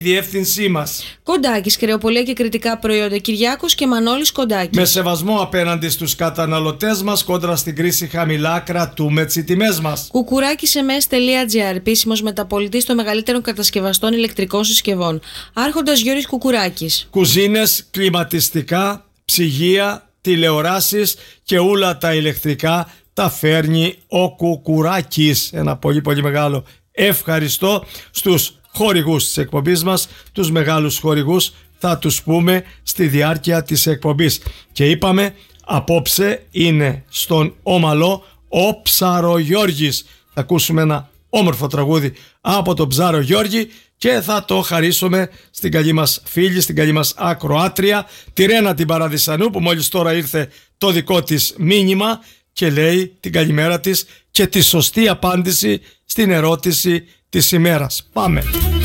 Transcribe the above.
Διεύθυνσή μας. Κοντάκης, κρεοπολία και κριτικά προϊόντα. Κυριάκος και Μανώλης Κοντάκης. Με σεβασμό απέναντι στους καταναλωτές μας, κόντρα στην κρίση χαμηλά, κρατούμε τις τιμές μας. Κουκουράκης.ms.gr, επίσημος μεταπολιτής των μεγαλύτερων κατασκευαστών ηλεκτρικών συσκευών. Άρχοντας Γιώργης Κουκουράκης. Κουζίνες, κλιματιστικά, ψυγεία, τηλεοράσεις και όλα τα ηλεκτρικά τα φέρνει ο Κουκουράκης. Ένα πολύ πολύ μεγάλο ευχαριστώ στους χορηγούς της εκπομπής μας. Τους μεγάλους χορηγούς θα τους πούμε στη διάρκεια της εκπομπής. Και είπαμε, απόψε είναι στον Όμαλο ο Ψαρογιώργης. Θα ακούσουμε ένα όμορφο τραγούδι από τον Ψαρογιώργη και θα το χαρίσουμε στην καλή μας φίλη, στην καλή μας ακροάτρια, τη Ρένα την Παραδισανού, που μόλις τώρα ήρθε το δικό της μήνυμα και λέει την καλημέρα της και τη σωστή απάντηση στην ερώτηση της ημέρας. Πάμε!